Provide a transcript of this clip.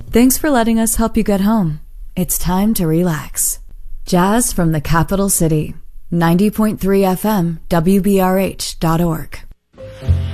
Thanks for letting us help you get home. It's time to relax. Jazz from the capital city. 90.3 FM, WBRH.org.